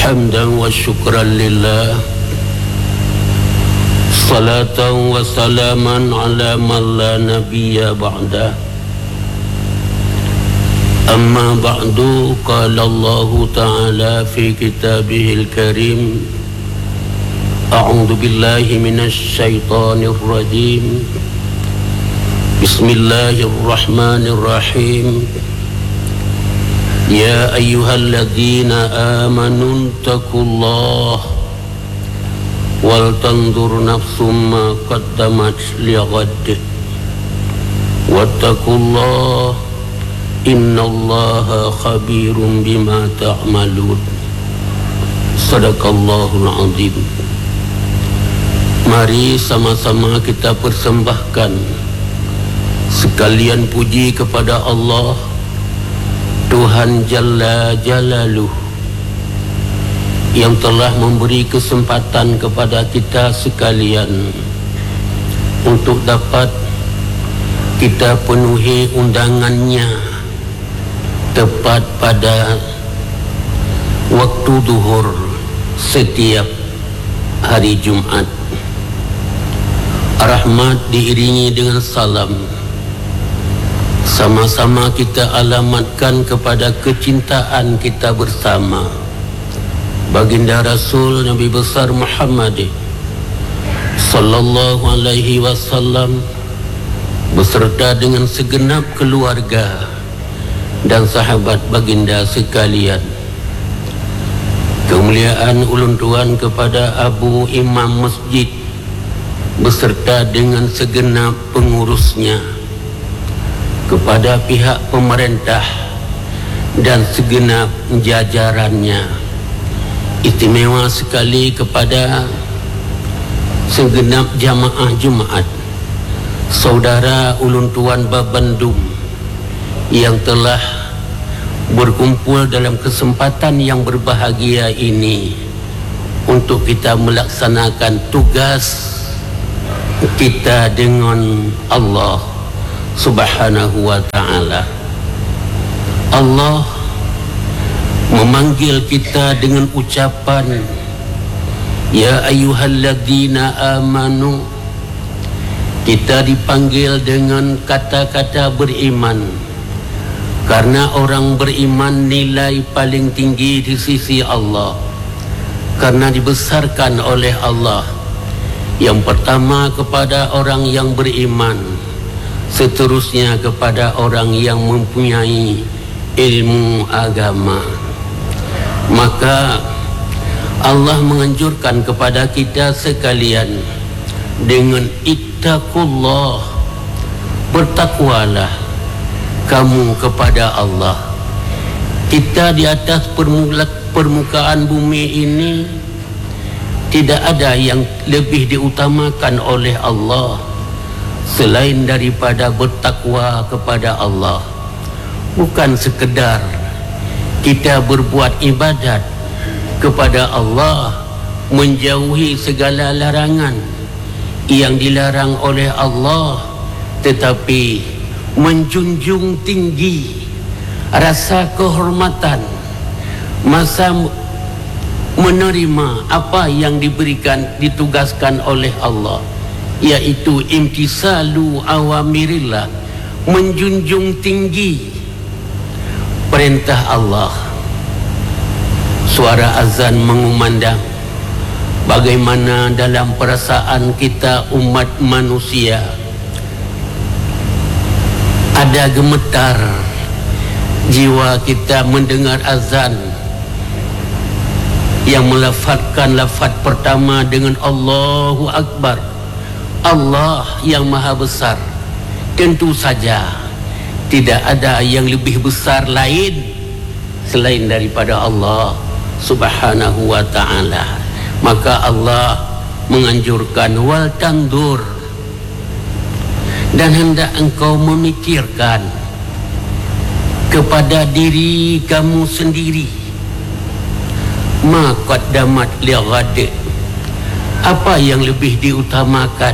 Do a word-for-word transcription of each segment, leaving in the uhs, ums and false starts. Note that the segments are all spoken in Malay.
حمدا وشكرا لله صلاة وسلاما على من لا نبي بعده أما بعد قال الله تعالى في كتابه الكريم أعوذ بالله من الشيطان الرجيم بسم الله الرحمن الرحيم يا أيها الذين آمنوا اتقوا الله ولتنظر نفس ما قدمت لغد واتقوا الله إن الله خبير بما تعملون صدق الله العظيم. Mari sama-sama kita persembahkan sekalian puji kepada Allah Tuhan Jalla Jalaluh yang telah memberi kesempatan kepada kita sekalian untuk dapat kita penuhi undangannya tepat pada waktu duhur setiap hari Jumat. Rahmat diiringi dengan salam sama-sama kita alamatkan kepada kecintaan kita bersama baginda Rasul Nabi besar Muhammad sallallahu alaihi wasallam beserta dengan segenap keluarga dan sahabat baginda sekalian. Kemuliaan ulun tuan kepada Abu Imam Masjid beserta dengan segenap pengurusnya, kepada pihak pemerintah dan segenap jajarannya, istimewa sekali kepada segenap jamaah Jumaat, saudara ulun tuan Babandung yang telah berkumpul dalam kesempatan yang berbahagia ini untuk kita melaksanakan tugas kita dengan Allah Subhanahu wa ta'ala. Allah memanggil kita dengan ucapan ya ayyuhalladzina amanu. Kita dipanggil dengan kata-kata beriman karena orang beriman nilai paling tinggi di sisi Allah karena dibesarkan oleh Allah. Yang pertama kepada orang yang beriman, seterusnya kepada orang yang mempunyai ilmu agama. Maka Allah menganjurkan kepada kita sekalian dengan ittaqullah, bertakwalah kamu kepada Allah. Kita di atas permukaan bumi ini tidak ada yang lebih diutamakan oleh Allah selain daripada bertakwa kepada Allah. Bukan sekedar kita berbuat ibadat kepada Allah, menjauhi segala larangan yang dilarang oleh Allah, tetapi menjunjung tinggi rasa kehormatan masa menerima apa yang diberikan, ditugaskan oleh Allah, yaitu imtisalu awamirillah, menjunjung tinggi perintah Allah. Suara azan mengumandang bagaimana dalam perasaan kita umat manusia ada gemetar jiwa kita mendengar azan yang melafazkan lafaz pertama dengan Allahu Akbar, Allah yang maha besar. Tentu saja tidak ada yang lebih besar lain selain daripada Allah Subhanahu wa ta'ala. Maka Allah menganjurkan wal tandur, dan hendak engkau memikirkan kepada diri kamu sendiri, ma qaddamat lighad, apa yang lebih diutamakan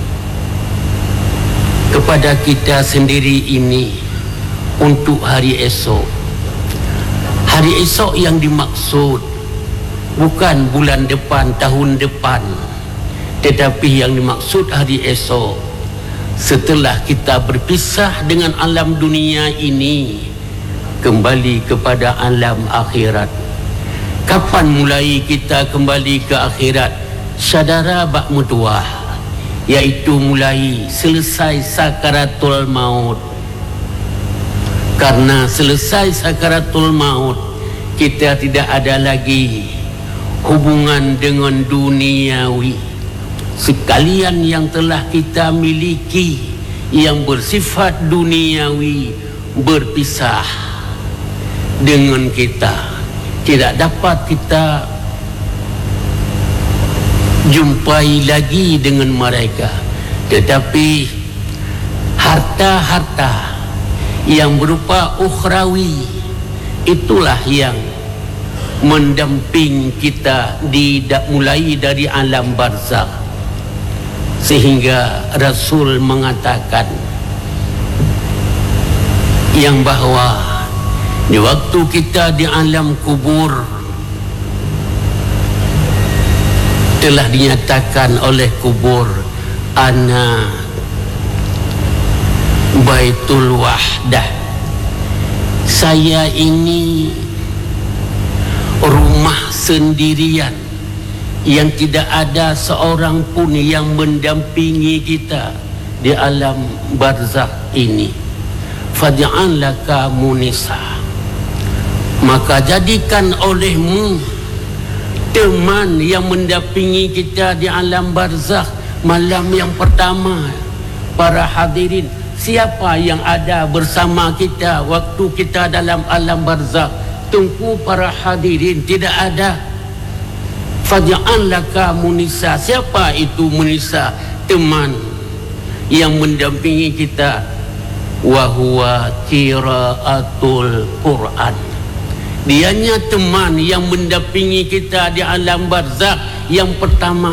kepada kita sendiri ini untuk hari esok. Hari esok yang dimaksud bukan bulan depan, tahun depan, tetapi yang dimaksud hari esok, setelah kita berpisah dengan alam dunia ini, kembali kepada alam akhirat. Kapan mulai kita kembali ke akhirat? Saudara bak mutuah, yaitu mulai selesai sakaratul maut. Karena selesai sakaratul maut, kita tidak ada lagi hubungan dengan duniawi. Sekalian yang telah kita miliki yang bersifat duniawi berpisah dengan kita. Tidak dapat kita jumpai lagi dengan mereka. Tetapi harta-harta yang berupa ukhrawi, itulah yang mendamping kita di mulai dari alam barzakh. Sehingga Rasul mengatakan yang bahwa di waktu kita di alam kubur telah dinyatakan oleh kubur, ana baitul wahdah, saya ini rumah sendirian yang tidak ada seorang pun yang mendampingi kita di alam barzakh ini. Faj'al laka munisa, maka jadikan olehmu teman yang mendampingi kita di alam barzakh malam yang pertama. Para hadirin, siapa yang ada bersama kita waktu kita dalam alam barzakh? Tunggu para hadirin, tidak ada. Faj'al laka munisa, siapa itu munisa? Teman yang mendampingi kita. Wa huwa qiraatul Quran, dianya teman yang mendampingi kita di alam barzakh yang pertama.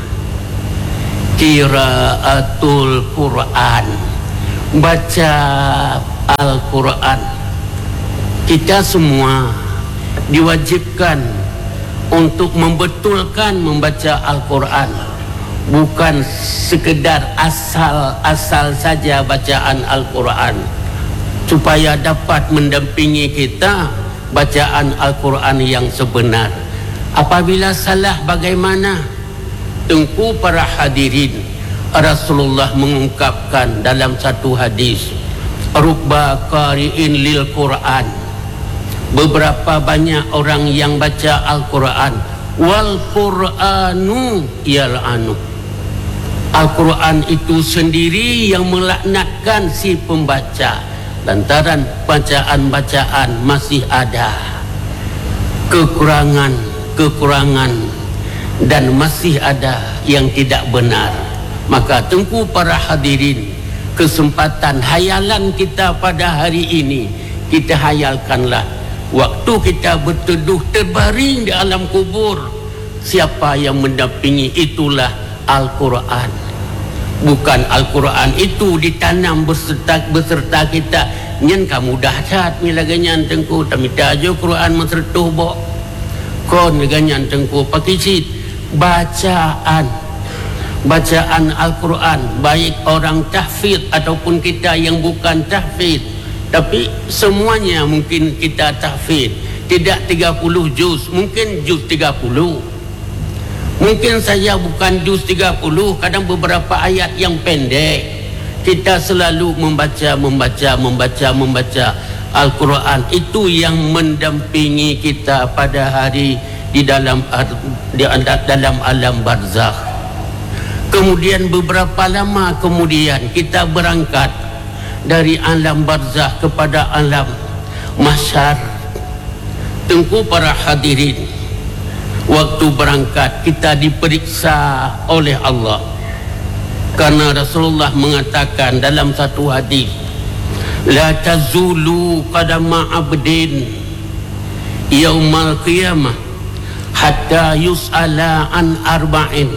Qiraatul Quran, baca Al-Quran. Kita semua diwajibkan untuk membetulkan membaca Al-Quran, bukan sekedar asal-asal saja bacaan Al-Quran, supaya dapat mendampingi kita bacaan Al-Quran yang sebenar. Apabila salah bagaimana? Tengku para hadirin, Rasulullah mengungkapkan dalam satu hadis, rubba qari'in lil Quran, beberapa banyak orang yang baca Al-Quran, wal Quranu yal'anu, Al-Quran itu sendiri yang melaknatkan si pembaca, lantaran bacaan-bacaan masih ada kekurangan-kekurangan dan masih ada yang tidak benar. Maka tengku para hadirin, kesempatan hayalan kita pada hari ini, kita hayalkanlah waktu kita berteduh terbaring di alam kubur, siapa yang mendampingi? Itulah Al-Quran. Bukan Al-Quran itu ditanam beserta, beserta kita. Nyen kamu dahsyat milaganyan tengku, tapi tajo Quran mensertuh bo kon ganyan tengku pakai sit bacaan bacaan Al-Quran, baik orang tahfidz ataupun kita yang bukan tahfidz. Tapi semuanya mungkin kita tahfidz, tidak tiga puluh juz, mungkin juz tiga puluh, mungkin saja bukan juz tiga puluh, kadang beberapa ayat yang pendek. Kita selalu membaca, membaca, membaca, membaca Al-Quran. Itu yang mendampingi kita pada hari di dalam di dalam alam barzakh. Kemudian beberapa lama kemudian kita berangkat dari alam barzakh kepada alam mahsyar. Tengku para hadirin, waktu berangkat kita diperiksa oleh Allah, karena Rasulullah mengatakan dalam satu hadis, la tazulu qadama abdin yaumal qiyamah hatta yus'ala an arba'in.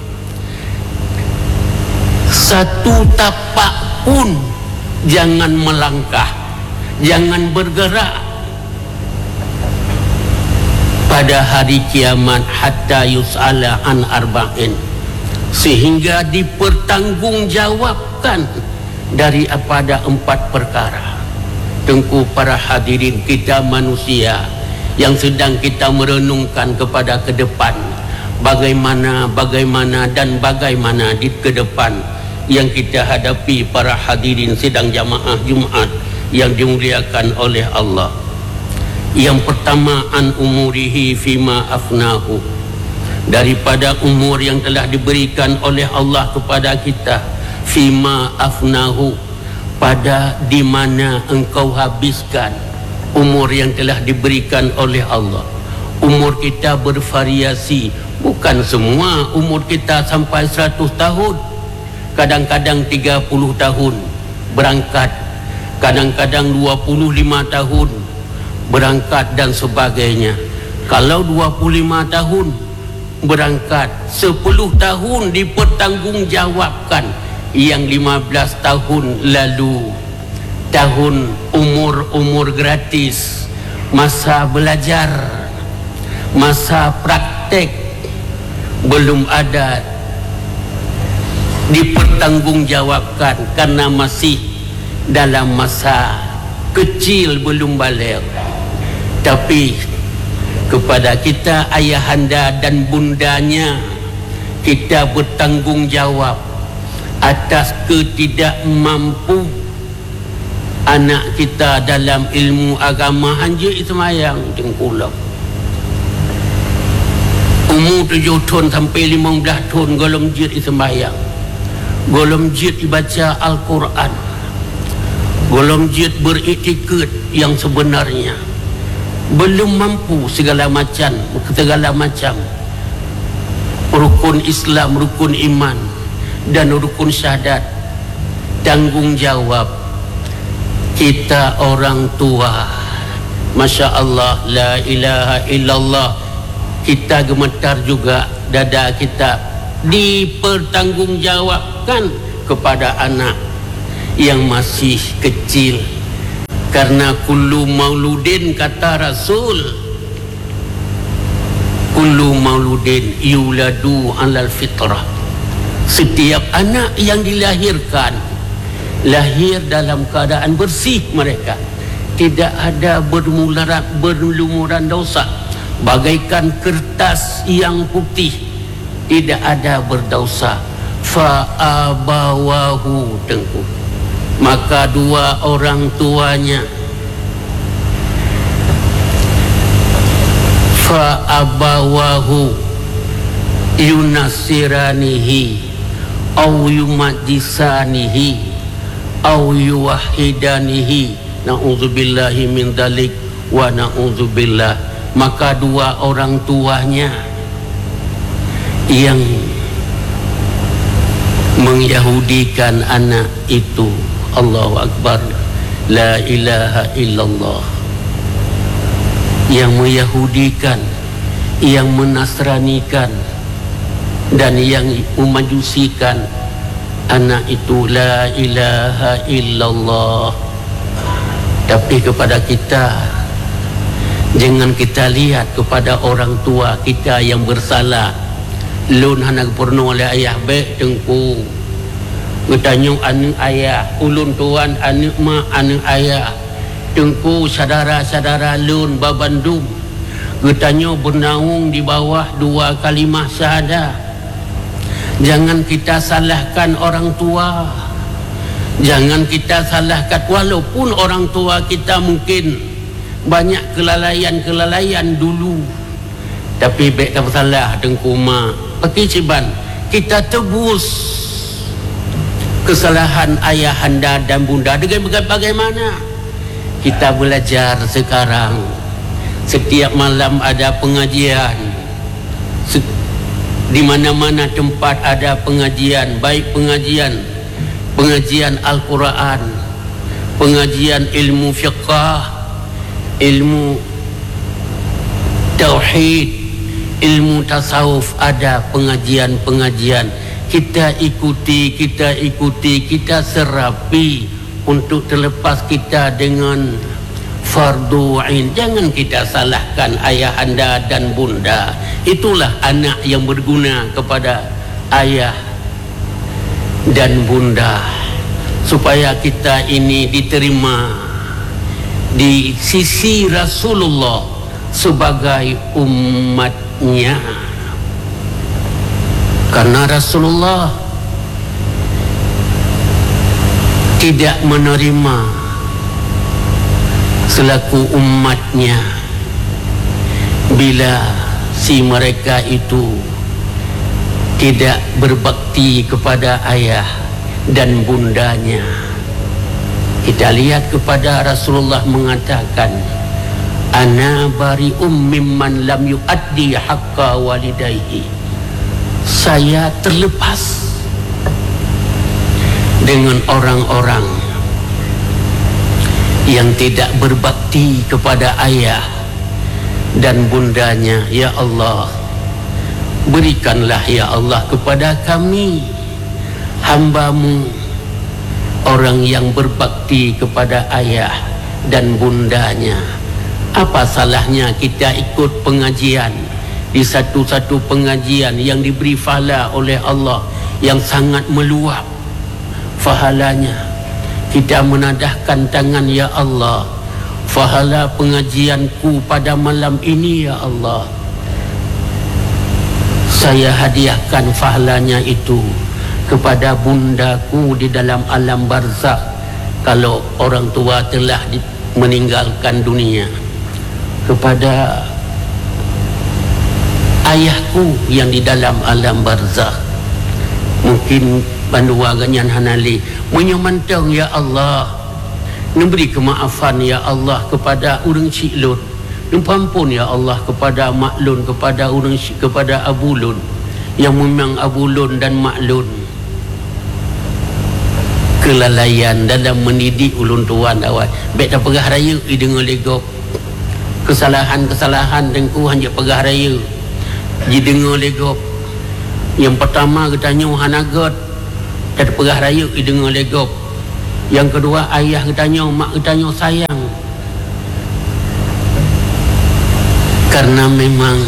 Satu tapak pun jangan melangkah, jangan bergerak pada hari kiamat hatta yus'ala an arba'in, sehingga dipertanggungjawabkan daripada empat perkara. Tengku para hadirin, kita manusia yang sedang kita merenungkan kepada ke depan, bagaimana bagaimana dan bagaimana di ke depan yang kita hadapi para hadirin sidang jamaah Jumaat yang dimuliakan oleh Allah. Yang pertama, an umurihi fima afnahu, daripada umur yang telah diberikan oleh Allah kepada kita, fima afnahu, pada di mana engkau habiskan umur yang telah diberikan oleh Allah. Umur kita bervariasi, bukan semua umur kita sampai seratus tahun. Kadang-kadang tiga puluh tahun berangkat, kadang-kadang dua puluh lima tahun berangkat dan sebagainya. Kalau dua puluh lima tahun berangkat, sepuluh tahun dipertanggungjawabkan. Yang lima belas tahun lalu, tahun umur-umur gratis, masa belajar, masa praktek, belum ada dipertanggungjawabkan karena masih dalam masa kecil, belum balik. Tapi kepada kita, ayahanda dan bundanya, kita bertanggungjawab atas ketidakmampu anak kita dalam ilmu agama. Hanja semayang tengkulak umur tujuh tahun sampai lima belas tahun, golong jid semayang, golong jid baca Al-Quran, golong jid beriktikad yang sebenarnya, belum mampu segala macam segala macam rukun Islam, rukun iman dan rukun syahadat. Tanggungjawab kita orang tua, Masya Allah, la ilaha illallah, kita gemetar juga dada kita, dipertanggungjawabkan kepada anak yang masih kecil. Karena kullu mauludin, kata Rasul, kullu mauludin yuladu alal fitrah, setiap anak yang dilahirkan lahir dalam keadaan bersih mereka, tidak ada bermularan berlumuran dosa, bagaikan kertas yang putih, tidak ada berdosa. Fa abawahu, tengku, maka dua orang tuanya, fa abawahu yunasiranihi au yumajisanihi au yuwahidanihi, na'udzubillahi min dalik wa na'udzubillah. Maka dua orang tuanya yang mengyahudikan anak itu, Allahu Akbar, la ilaha illallah, yang meyahudikan, yang menasranikan dan yang memajusikan anak itu, la ilaha illallah. Tapi kepada kita, jangan kita lihat kepada orang tua kita yang bersalah, lun hanak purno oleh ayah baik tengku, ngetanyung anu ayah, ulun tuan anu ma anu ayah, tengku saudara-saudara lun babandung, ngetanyung bernaung di bawah dua kalimah syahadah. Jangan kita salahkan orang tua, jangan kita salahkan, walaupun orang tua kita mungkin banyak kelalaian-kelalaian dulu, tapi baik tak salah tengku mak pakai ciban, kita tebus kesalahan ayahanda dan bunda dengan bagaimana kita belajar sekarang. Setiap malam ada pengajian, di mana-mana tempat ada pengajian, baik pengajian pengajian Al-Quran, pengajian ilmu fiqh, ilmu tauhid, ilmu tasawuf, ada pengajian-pengajian. Kita ikuti, kita ikuti, kita serapi untuk terlepas kita dengan fardu ain. Jangan kita salahkan ayah anda dan bunda. Itulah anak yang berguna kepada ayah dan bunda, supaya kita ini diterima di sisi Rasulullah sebagai umatnya. Karena Rasulullah tidak menerima selaku umatnya bila si mereka itu tidak berbakti kepada ayah dan bundanya. Kita lihat kepada Rasulullah mengatakan, ana bari'um mimman lam yuaddi haqqa walidayhi. Saya terlepas dengan orang-orang yang tidak berbakti kepada ayah dan bundanya. Ya Allah, berikanlah ya Allah kepada kami hamba-Mu orang yang berbakti kepada ayah dan bundanya. Apa salahnya kita ikut pengajian di satu-satu pengajian yang diberi pahala oleh Allah yang sangat meluap pahalanya. Kita menadahkan tangan, ya Allah, pahala pengajianku pada malam ini ya Allah, saya hadiahkan pahalanya itu kepada bundaku di dalam alam barzakh kalau orang tua telah meninggalkan dunia, kepada ayahku yang di dalam alam barzakh. Mungkin bandua ganyan hanali menyemantang, ya Allah, memberi kemaafan ya Allah kepada orang Cik Lun, pampun ya Allah kepada Mak Lun, kepada orang kepada Abu Lun, yang memang Abu Lun dan Mak Lun kelalaian dalam mendidik ulun tuan awal. Baik tak pegah raya i dengar legok kesalahan-kesalahan dengku hanya pegah raya ji dengar legok. Yang pertama katanya hanagat tak pegah raya i dengar legok. Yang kedua ayah katanya, mak katanya sayang. Karena memang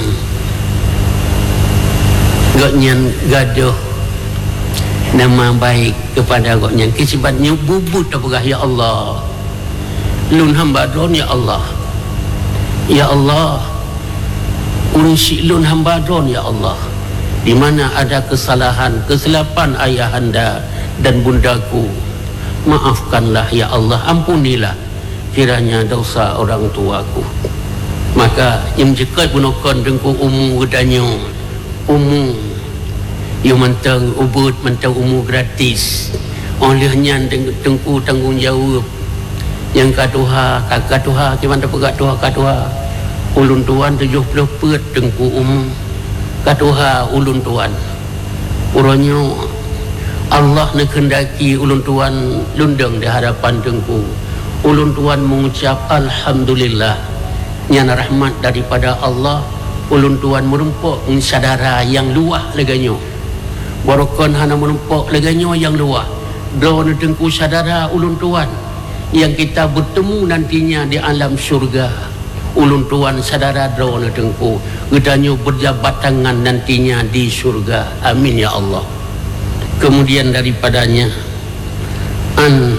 goknyan gaduh nama baik kepada goknyan, kesibatnya bubut tak pegah. Ya Allah, lun hamba don ya Allah, ya Allah, urang si lun hamba don ya Allah, di mana ada kesalahan kesilapan ayah anda dan bundaku, maafkanlah ya Allah, ampunilah kiranya dosa orang tuaku. Maka yang jekat punokon dengku umu gedanya umu yang mentang ubud mentang umu gratis olehnya dengku tanggung jawab yang katuha kakak tuha kiman dapat tuha katuha ulun tuan tujuh puluh pet dengku umu katuha ulun tuan uranya Allah nak kendaki ulun tuan lundang di hadapan dengku. Ulun tuan mengucap alhamdulillah, nyana rahmat daripada Allah. Ulun tuan merempok sadara yang luah leganyo, borokon hana merempok leganyo yang luah. Drone dengku sadara ulun tuan yang kita bertemu nantinya di alam surga. Ulun tuan sadara drone dengku gedanyo berjabat tangan nantinya di surga. Amin ya Allah. Kemudian daripadanya an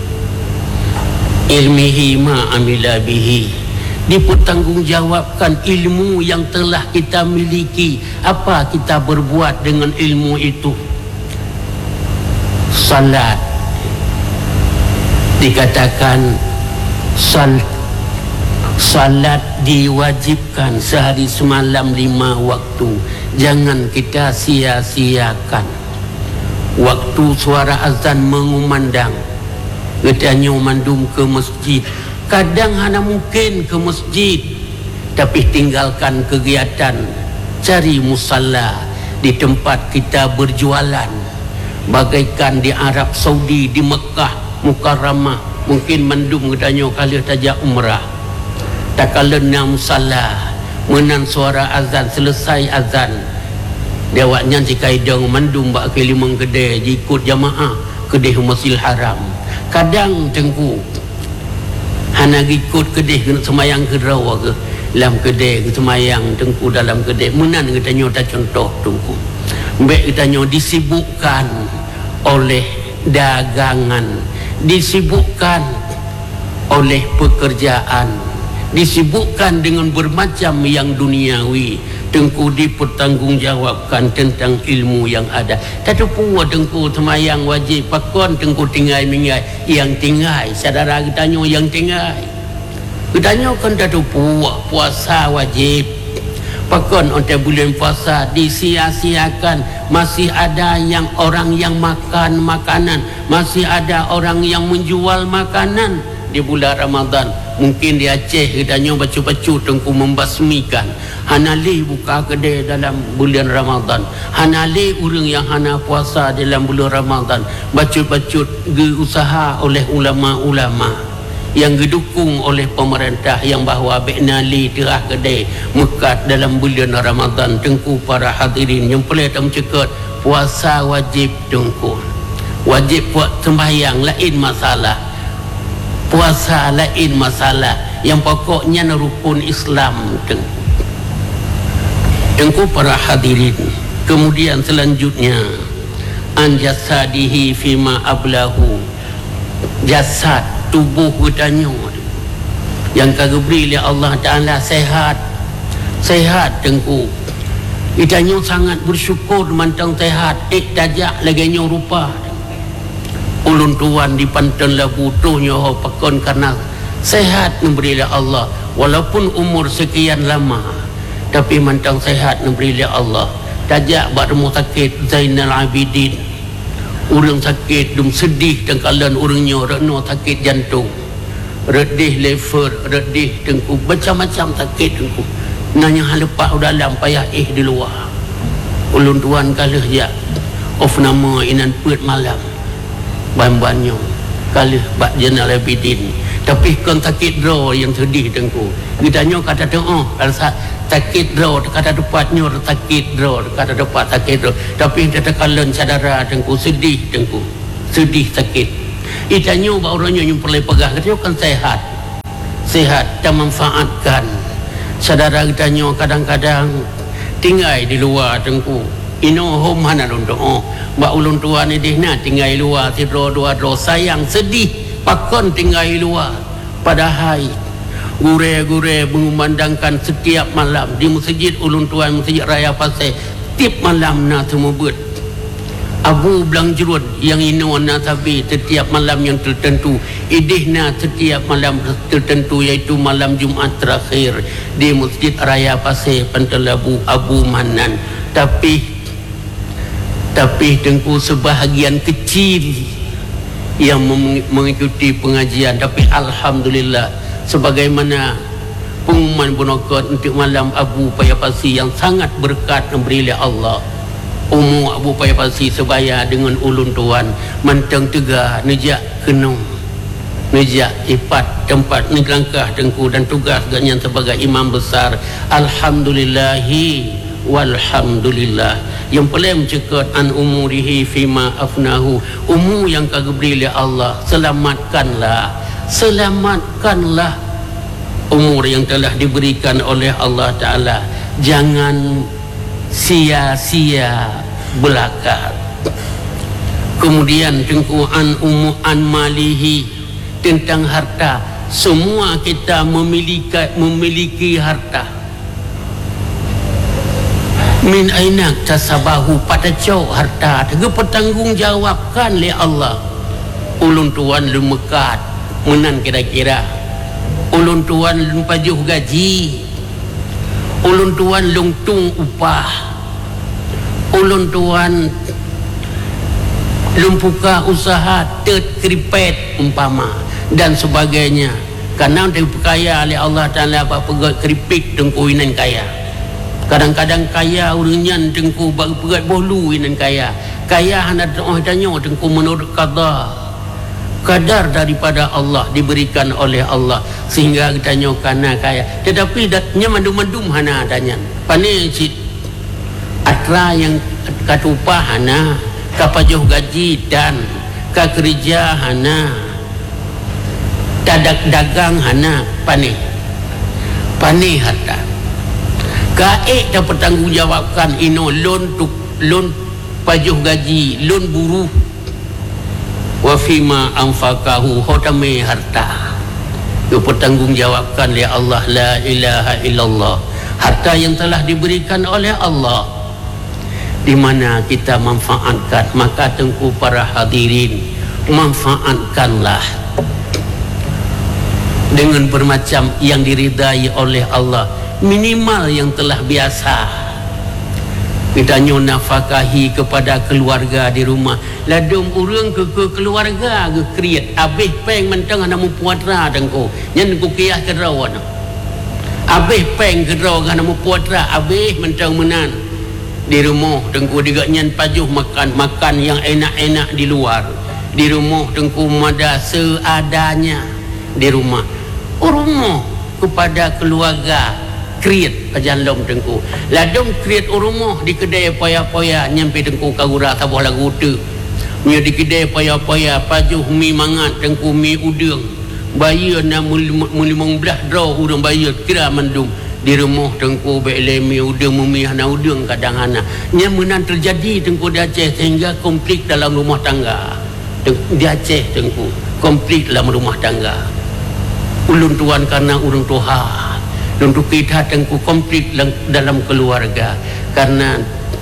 ilmihi ma amila bihi, dipertanggungjawabkan ilmu yang telah kita miliki, apa kita berbuat dengan ilmu itu. Salat dikatakan sal, salat diwajibkan sehari semalam lima waktu, jangan kita sia-siakan. Waktu suara azan mengumandang gedanya mandum ke masjid, kadang hanya mungkin ke masjid tapi tinggalkan kegiatan cari musalla di tempat kita berjualan, bagaikan di Arab Saudi, di Mekah Mukarramah, mungkin mandum gedanya kali tajak umrah tak kalena musalla menan suara azan, selesai azan dewaknya jika idang mandum bak ke limang kedai ikut jamaah kedai Masjidil Haram. Kadang tengku hana ikut kedih kena semayang ke rawa ke dalam kedai ke semayang tengku dalam kedai menan kita nyo tak contoh tengku baik kita nyo disibukkan oleh dagangan, disibukkan oleh pekerjaan, disibukkan dengan bermacam yang duniawi, tengku dipertanggungjawabkan tentang ilmu yang ada. Tak ada puas tengku semayang wajib pakon tengku tinggal mingai yang tinggal saudara kita nyo yang tinggal kita nyo kan tak ada puas puasa wajib pakon onte bulan puasa disia-siakan, masih ada yang orang yang makan makanan, masih ada orang yang menjual makanan di bulan Ramadan. Mungkin di Aceh kita nyo bacu-bacu tengku membasmikan hanali buka kedai dalam bulan Ramadan, hanali orang yang hana puasa dalam bulan Ramadan, bacut-bacut usaha oleh ulama-ulama yang didukung oleh pemerintah yang bahawa beknali terah kedai mekat dalam bulan Ramadan. Tengku para hadirin yang boleh tak cekut puasa wajib tengku wajib buat sembahyang lain masalah, puasa lain masalah, yang pokoknya rukun Islam tengku. Tengku para hadirin, kemudian selanjutnya an jasadihi fima ablahu, jasad tubuh kita yang kagak beri oleh Allah Ta'ala sehat sehat tengku kita sangat bersyukur mantang sehat ik tajak lagi nyo rupa ulun tuan di pantan labu tu nyo pakon karena sehat memberi oleh Allah walaupun umur sekian lama tapi mantang sehat memberi oleh Allah. Tajak bak rumah sakit Zainal Abidin orang sakit dum sedih tengkalan orangnya reno sakit jantung, redih lever, redih tengku, macam-macam sakit tengku. Nanya hal lepas dalam payah eh di luar. Ulun tuan kalah ya of nama inan put malam. Ban-bannya kalah bak Zainal Abidin. Tapi kan sakit draw yang sedih tengku. Kita nyo kata doa rasa sakit draw kata dapatnya sakit draw kata dapat sakit draw tapi kita kalen saudara tengku sedih tengku sedih sakit itanya orangnya yang perlu pegang kita kan sehat sehat dan manfaatkan saudara kita kadang-kadang tinggal di luar tengku ino home mana untuk oh mbak ulun tua ni deh nak tinggal di luar si draw dua draw sayang sedih pakon tinggal di luar padahal gure-gure mengumandangkan setiap malam di masjid ulun tuan masjid raya Pasir setiap malam na semua buat Abu Belang Jerut yang ino na sabi setiap malam yang tertentu idih na setiap malam tertentu iaitu malam Jumaat terakhir di masjid raya Pasir Pantalabu Abu Manan. Tapi tapi tengku sebahagian kecil yang mengikuti pengajian, tapi alhamdulillah sebagaimana pengumuman bunokot untuk malam Abu Payapasi yang sangat berkat memberi oleh Allah. Umur Abu Payapasi sebaya dengan ulun tuan mantang tegah nejak kenung nejak ipat tempat negelangkah tengku dan tugas ganyan sebagai imam besar. Alhamdulillahi walhamdulillah. Yang paling mencekut an umurihi fima afnahu, umur yang kagak beri oleh Allah, selamatkanlah selamatkanlah umur yang telah diberikan oleh Allah Ta'ala. Jangan sia-sia belaka. Kemudian tengkuan umu an malihi, tentang harta. Semua kita memiliki memiliki harta. Min ainak tasabahu, pada jauh harta juga pertanggungjawabkan oleh Allah. Ulun tuan lumekat menan kira-kira ulun tuan lumpajuh gaji, ulun tuan lungtung upah, ulun tuan lumpuka usaha terkripet umpama dan sebagainya. Karena dia kaya oleh Allah Ta'ala apa pegat keripik tengku inan kaya. Kadang-kadang kaya orangnya tengku pegat bolu inan kaya. Kaya hanya doa tanya tengku menurut qada kadar daripada Allah diberikan oleh Allah sehingga kita nyokana kaya. Tetapi datnya mandum-mandum hana adanya. Pane cik atra yang katupah hana, kapajuh gaji dan ka kerja hana. Dadak dagang hana panih panih harta gaek dah bertanggungjawabkan ino loan tu loan pajuh gaji loan buruh wa fima anfaqahu hodame harta itu bertanggungjawabkan oleh Allah la ilaha illallah harta yang telah diberikan oleh Allah di mana kita manfaatkan maka tengku para hadirin manfaatkanlah dengan bermacam yang diridai oleh Allah minimal yang telah biasa kita nafkahi kepada keluarga di rumah ladum urang ke, ke keluarga ke kreat habis peng mentang ana puatra tengku nyen ku kiah ke rawan habis peng ke rawan ana puatra habis mentang menan di rumah tengku diga nyen pajuh makan makan yang enak-enak di luar di rumah tengku mada seadanya di rumah rumah kepada keluarga kreat pajalom tengku ladom kreat rumah di kedai paya-paya nyampe tengku kagura tabuh lagu tu nya di kedai paya-paya pajuh mi mangat tengku mi udang bayar na lima belas draw urang bayar kira mandum di rumah tengku bele mi udang mi hana udang kadang hana nya menan terjadi tengku di Aceh sehingga konflik dalam rumah tangga di Aceh tengku konflik dalam rumah tangga ulun tuan karena urang tuha untuk kita tengku konflik dalam keluarga karena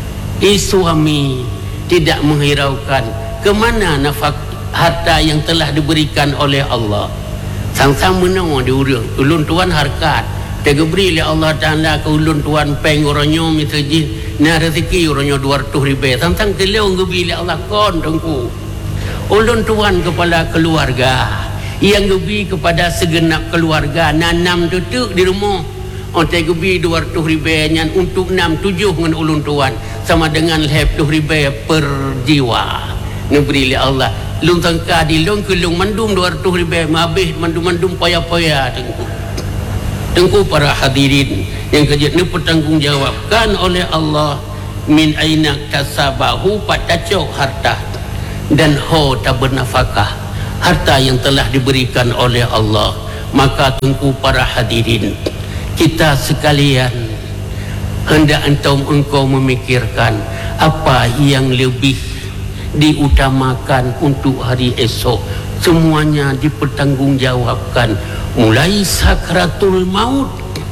suami tidak menghiraukan kemana nafkah harta yang telah diberikan oleh Allah sang-sang menang di urang ulun tuan harkat tegebri oleh Allah Ta'ala ke ulun tuan peng oranyo misalji na rezeki oranyo dua ratus ribu sang-sang keleu ngebi oleh Allah kon tengku ulun tuan kepala keluarga yang gebi kepada segenap keluarga nanam tutuk di rumah ontai gebi dua ratus ribu nyan untuk enam tujuh dengan ulun tuan sama dengan lep dua ribu per jiwa neberi oleh Allah lung tangka di lung ke lung mandum dua ratus ribu habis mandum-mandum paya-paya tengku tengku para hadirin yang kejut ni bertanggungjawabkan oleh Allah min aina kasabahu patacok harta dan ho tak bernafkah harta yang telah diberikan oleh Allah maka tengku para hadirin kita sekalian hendak engkau engkau memikirkan apa yang lebih diutamakan untuk hari esok semuanya dipertanggungjawabkan mulai sakratul maut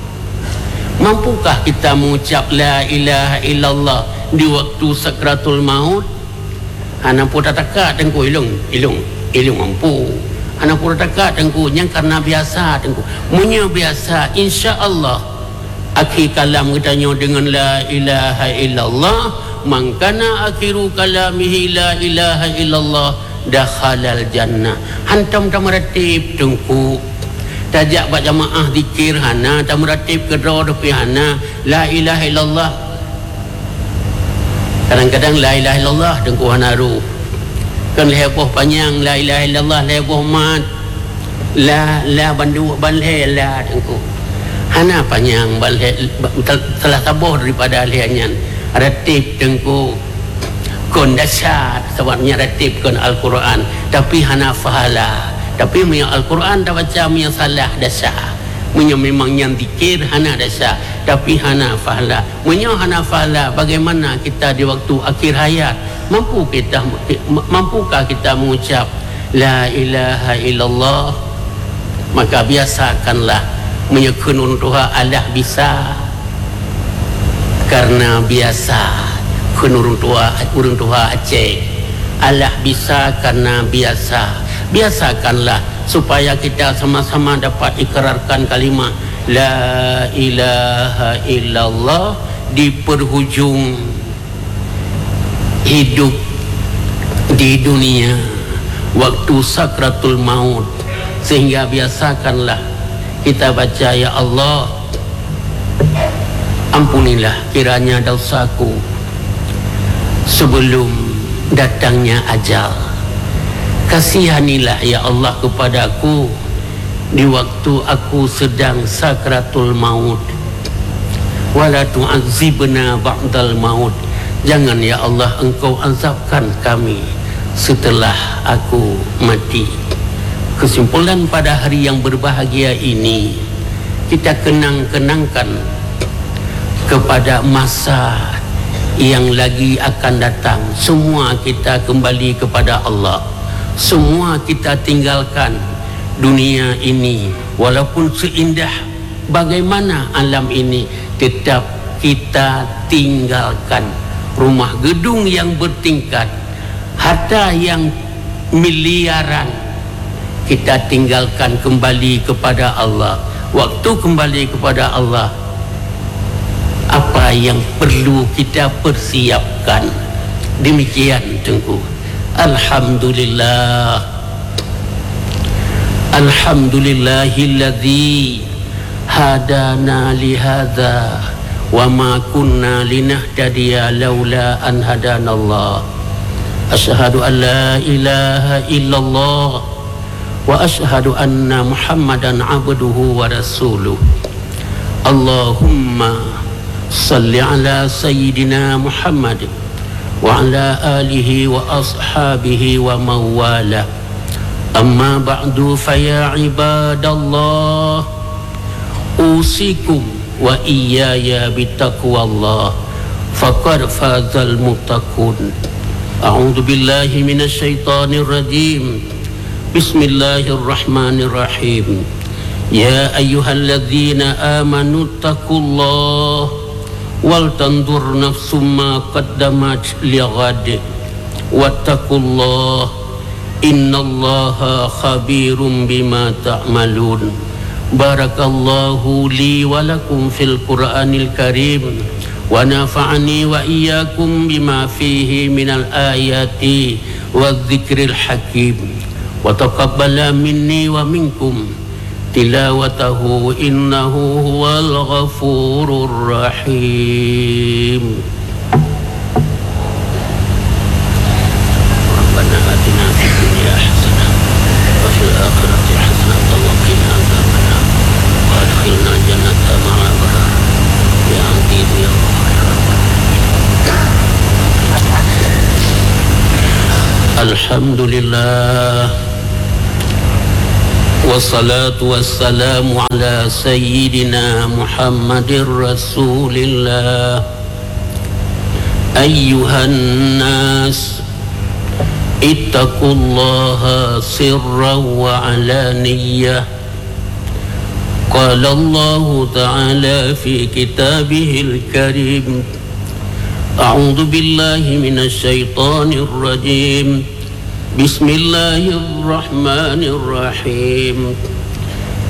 mampukah kita mengucap la ilaha illallah di waktu sakratul maut hana pun tataka tengku ilung ilung ilung mampu anak pura takat tengku yang karena biasa tengku munya biasa insya-Allah akhir kalam katanya dengan la ilaha illallah mangkana akhiru kalamihi la ilaha illallah dakhalal jannah hantam tamaratib tengku tajak bak jamaah zikir hana tamaratib kedra depi hana la ilaha illallah kadang-kadang la ilaha illallah tengku hana ruh kan heboh panjang la ilaha illallah heboh mat la la bandu balhe la tengku hana panjang balhe telah tabuh daripada aliannya ratib tengku kon dasar sebabnya ratib kon Al-Quran tapi hana fahala tapi punya Al-Quran dah baca punya salah dasar punya memang yang zikir hana dasar tapi hana fahala punya hana fahala bagaimana kita di waktu akhir hayat mampu kita mampukah kita mengucap la ilaha illallah maka biasakanlah menyekun untuk Allah bisa karena biasa kunurun tua urun tua Aceh Allah bisa karena biasa biasakanlah supaya kita sama-sama dapat ikrarkan kalimat la ilaha illallah di perhujung hidup di dunia waktu sakratul maut sehingga biasakanlah kita baca ya Allah ampunilah kiranya dosaku sebelum datangnya ajal kasihanilah ya Allah kepadaku di waktu aku sedang sakratul maut wala tu'adzibna ba'dal maut jangan ya Allah engkau azabkan kami setelah aku mati Kesimpulan pada hari yang berbahagia ini, kita kenang-kenangkan kepada masa yang lagi akan datang. Semua kita kembali kepada Allah. Semua kita tinggalkan dunia ini. Walaupun seindah bagaimana alam ini, tetap kita tinggalkan rumah gedung yang bertingkat, harta yang miliaran, kita tinggalkan kembali kepada Allah. Waktu kembali kepada Allah, apa yang perlu kita persiapkan? Demikian Tengku. Alhamdulillah, Alhamdulillahilladzi hadana lihadza wa ma kunna linahtadiya laula an hadanallah. Asyhadu an la ilaha illallah wa asyhadu anna Muhammadan abduhu wa rasuluh. Allahumma salli ala sayyidina Muhammad wa ala alihi wa ashabihi wa mawala. Amma ba'du, fa ya ibadallah, usikum wa iyaya bitaqwallah, faqad fazal muttaqun. A'udzu billahi minasy syaithanir rajim. Bismillahirrahmanirrahim. Ya ayyuhalladzina amanu taqullaha wal tandur nafsum ma qaddamat lighad wattaqullaha innallaha khabirum bima ta'malun. Barakallahu li wa lakum fil Qur'anil Karim wa nafa'ani wa iyyakum bima fihi minal ayati wadh-dhikril hakim. Wa taqabbala minni wa minkum tilawatahu innahu huwal ghafurur rahim. Rabbana atina fid dunya hasanah wa fil akhirati hasanah wa qina adzabannar wa adkhilna jannata ma'al abrar ya aziz ya ghafur. Alhamdulillah, wassalatu wassalamu ala sayyidina Muhammadir Rasulillah. Ayyuhan nas, ittaqullaha sirran wa alaniyah. Qala Allah ta'ala fi kitabihil karim. A'udzu billahi minasy syaithanir rajim. Bismillahirrahmanirrahim.